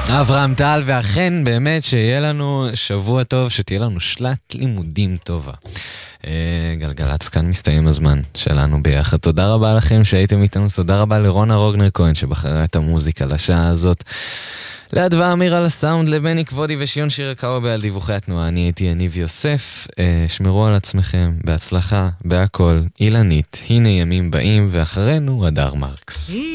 אברהם טל, ואכן באמת שיהיה לנו שבוע טוב, שתהיה לנו שנת לימודים טובה. גלגלץ, כאן מסתיים הזמן שלנו ביחד. תודה רבה לכם שהייתם איתנו, תודה רבה לרונה רוגנר כהן שבחרה את המוזיקה לשעה הזאת. לאדווה אמיר על הסאונד, לבני כבודי ושיון שירקאו על דיווחי התנועה. אני הייתי יניב יוסף. שמרו על עצמכם, בהצלחה, בהכל. אילנית, הנה ימים באים, ואחרינו הדר מרקס.